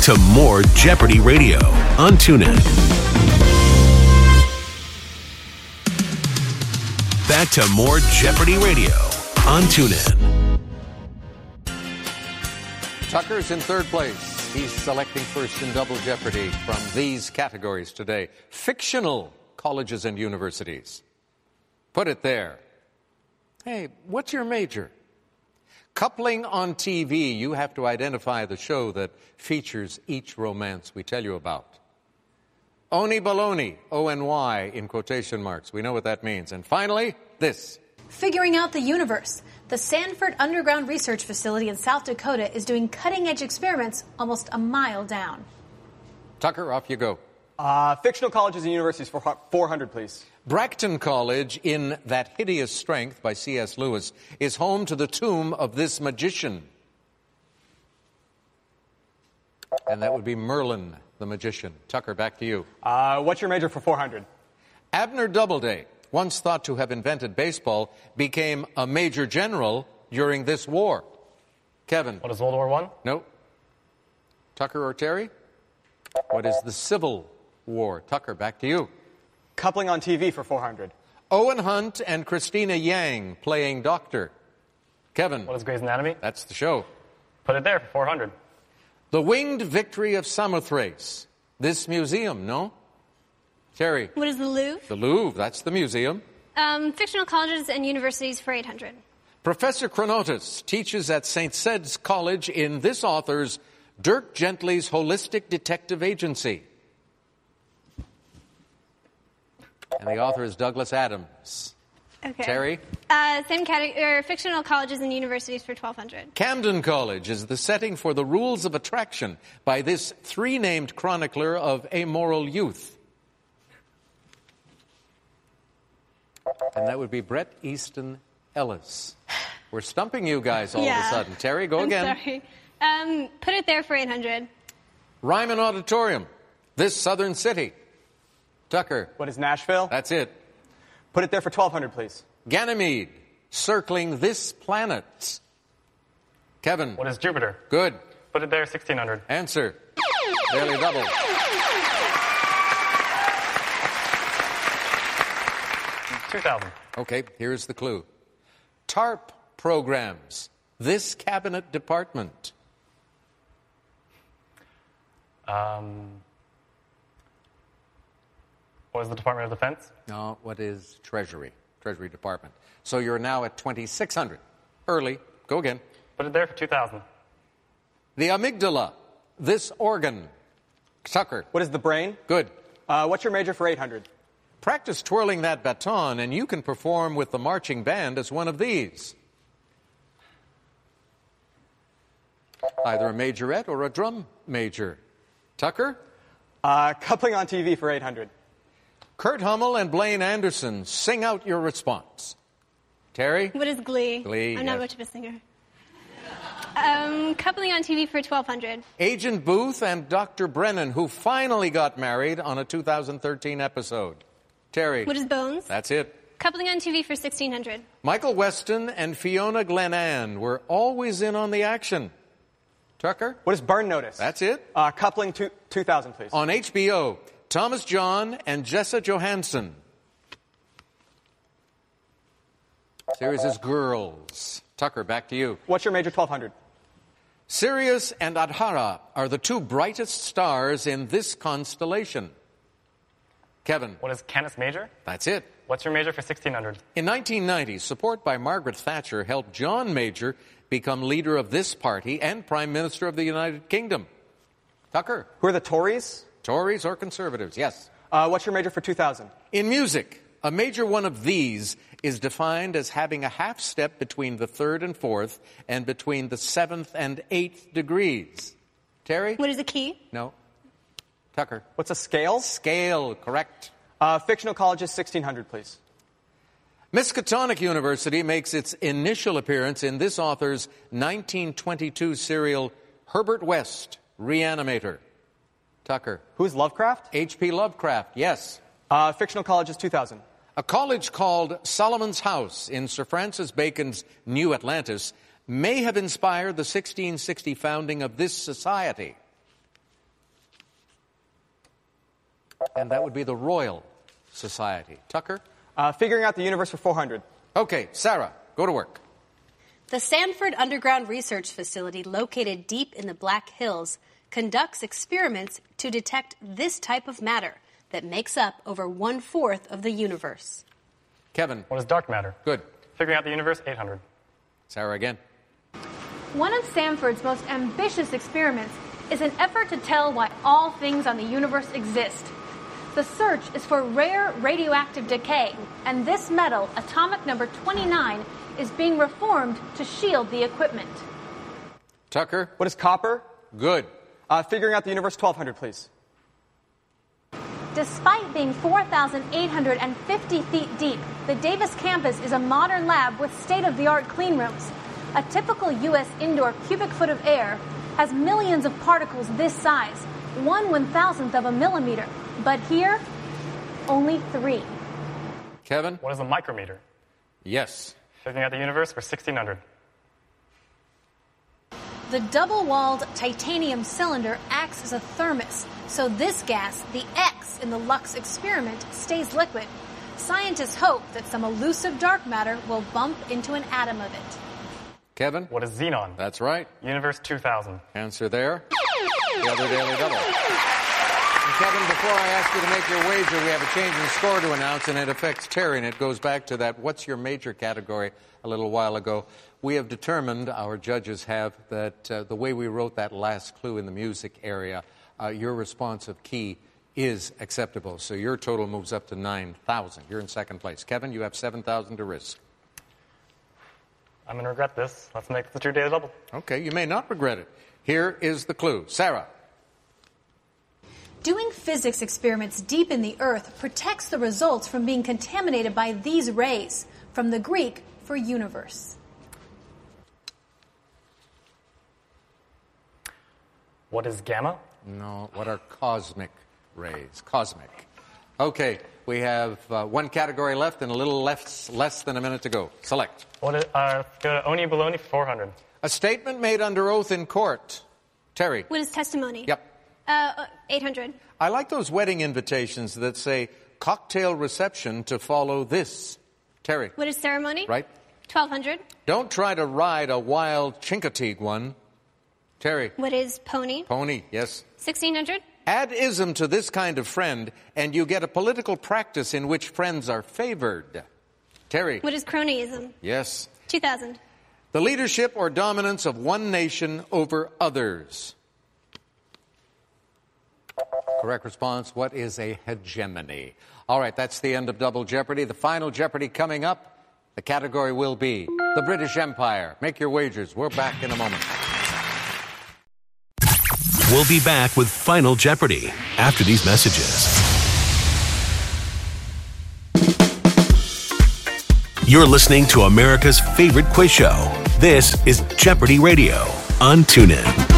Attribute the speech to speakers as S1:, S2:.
S1: to more Jeopardy Radio on TuneIn. Back to more Jeopardy Radio on TuneIn.
S2: Tucker's in third place. He's selecting first in Double Jeopardy from these categories today. Fictional colleges and universities. Put it there. Hey, what's your major? Coupling on TV. You have to identify the show that features each romance we tell you about. Oni baloney, O-N-Y in quotation marks. We know what that means. And finally, this.
S3: Figuring out the universe. The Sanford Underground Research Facility in South Dakota is doing cutting-edge experiments almost a mile down.
S2: Tucker, off you go.
S4: Fictional colleges and universities for 400, please.
S2: Bracton College, in That Hideous Strength by C.S. Lewis, is home to the tomb of this magician. And that would be Merlin, the magician. Tucker, back to you.
S4: What's your major for 400?
S2: Abner Doubleday, once thought to have invented baseball, became a major general during this war. Kevin.
S5: What is World War I?
S2: No. Tucker or Terry? What is the Civil War? Tucker, back to you.
S4: Coupling on TV for 400.
S2: Owen Hunt and Christina Yang playing doctor. Kevin.
S5: What is Grey's Anatomy?
S2: That's the show.
S5: Put it there for 400.
S2: The Winged Victory of Samothrace. This museum, no? Terry.
S6: What is the Louvre?
S2: The Louvre, that's the museum.
S6: Fictional colleges and universities for 800.
S2: Professor Chronotis teaches at St. Sed's College in this author's Dirk Gently's Holistic Detective Agency. And the author is Douglas Adams.
S6: Okay.
S2: Terry?
S6: Same category, fictional colleges and universities for 1200.
S2: Camden College is the setting for The Rules of Attraction by this three-named chronicler of amoral youth. And that would be Bret Easton Ellis. We're stumping you guys all of a sudden. Terry, go again.
S6: Sorry. Put it there for 800.
S2: Ryman Auditorium, this southern city. Tucker.
S4: What is Nashville?
S2: That's it.
S4: Put it there for 1200, please.
S2: Ganymede, circling this planet. Kevin.
S5: What is Jupiter?
S2: Good.
S5: Put it there, 1600.
S2: Answer. Barely double.
S5: 2000.
S2: Okay, here's the clue. TARP programs, this cabinet department.
S5: What is the Department of Defense?
S2: No, what is Treasury? Treasury Department. So you're now at 2,600. Early. Go again.
S5: Put it there for 2000.
S2: The amygdala, this organ. Tucker.
S4: What is the brain?
S2: Good.
S4: What's your major for 800?
S2: Practice twirling that baton, and you can perform with the marching band as one of these. Either a majorette or a drum major. Tucker?
S4: Coupling on TV for 800.
S2: Kurt Hummel and Blaine Anderson, sing out your response. Terry?
S6: What is Glee?
S2: Glee,
S6: I'm not much of a singer. Coupling on TV for 1200.
S2: Agent Booth and Dr. Brennan, who finally got married on a 2013 episode. Terry?
S6: What is Bones?
S2: That's it.
S6: Coupling on TV for 1600.
S2: Michael Weston and Fiona Glenann were always in on the action. Tucker?
S4: What is Burn Notice?
S2: That's it.
S4: Coupling 2000, please.
S2: On HBO, Thomas John and Jessa Johansson. Series is Girls. Tucker, back to you.
S4: What's your major 1200?
S2: Sirius and Adhara are the two brightest stars in this constellation. Kevin.
S5: What is Canis Major?
S2: That's it.
S5: What's your major for 1600?
S2: In 1990, support by Margaret Thatcher helped John Major become leader of this party and Prime Minister of the United Kingdom. Tucker.
S4: Who are the Tories?
S2: Tories or Conservatives, yes.
S4: What's your major for 2000?
S2: In music, a major one of these is defined as having a half step between the third and fourth and between the seventh and eighth degrees. Terry?
S6: What is a key?
S2: No. Tucker.
S4: What's a scale?
S2: Scale, correct.
S4: Fictional colleges, 1600, please.
S2: Miskatonic University makes its initial appearance in this author's 1922 serial Herbert West, Reanimator. Tucker.
S4: Who's Lovecraft?
S2: H.P. Lovecraft, yes.
S4: Fictional colleges, 2000.
S2: A college called Solomon's House in Sir Francis Bacon's New Atlantis may have inspired the 1660 founding of this society. And that would be the Royal Society. Tucker?
S4: Figuring out the universe for 400.
S2: Okay, Sarah, go to work.
S7: The Sanford Underground Research Facility, located deep in the Black Hills, conducts experiments to detect this type of matter that makes up over 1/4 of the universe.
S2: Kevin?
S5: What is dark matter?
S2: Good.
S5: Figuring out the universe, 800.
S2: Sarah again.
S3: One of Sanford's most ambitious experiments is an effort to tell why all things on the universe exist. The search is for rare radioactive decay, and this metal, atomic number 29, is being reformed to shield the equipment.
S2: Tucker?
S4: What is copper?
S2: Good.
S4: Figuring out the universe, 1200, please.
S3: Despite being 4,850 feet deep, the Davis campus is a modern lab with state-of-the-art clean rooms. A typical U.S. indoor cubic foot of air has millions of particles this size, 1/1000th of a millimeter. But here, only 3.
S2: Kevin?
S5: What is a micrometer?
S2: Yes.
S5: Figuring out the universe for 1600.
S3: The double-walled titanium cylinder acts as a thermos, so this gas, the X in the Lux experiment, stays liquid. Scientists hope that some elusive dark matter will bump into an atom of it.
S2: Kevin?
S5: What is xenon?
S2: That's right.
S5: Universe 2000.
S2: Answer there. The other Daily Double. And Kevin, before I ask you to make your wager, we have a change in score to announce, and it affects Terry, and it goes back to that what's your major category a little while ago. We have determined, our judges have, that the way we wrote that last clue in the music area, your response of key is acceptable. So your total moves up to 9,000. You're in second place. Kevin, you have 7,000 to risk.
S5: I'm going to regret this. Let's make this a true Daily Double.
S2: Okay, you may not regret it. Here is the clue. Sarah.
S3: Doing physics experiments deep in the Earth protects the results from being contaminated by these rays, from the Greek for universe.
S5: What is gamma?
S2: No, what are cosmic rays? Cosmic. Okay, we have one category left and a little less than a minute to go. Select.
S5: What is, go to Oni Baloney for 400.
S2: A statement made under oath in court. Terry.
S6: What is testimony?
S2: Yep.
S6: 800.
S2: I like those wedding invitations that say cocktail reception to follow this. Terry.
S6: What is ceremony?
S2: Right.
S6: 1200.
S2: Don't try to ride a wild Chincoteague one. Terry.
S6: What is pony?
S2: Pony, yes.
S6: 1600.
S2: Add ism to this kind of friend, and you get a political practice in which friends are favored. Terry.
S6: What is cronyism?
S2: Yes.
S6: 2000.
S2: The leadership or dominance of one nation over others. Correct response. What is a hegemony? All right, that's the end of Double Jeopardy. The final Jeopardy coming up. The category will be the British Empire. Make your wagers. We're back in a moment.
S1: We'll be back with Final Jeopardy after these messages. You're listening to America's favorite quiz show. This is Jeopardy Radio on TuneIn.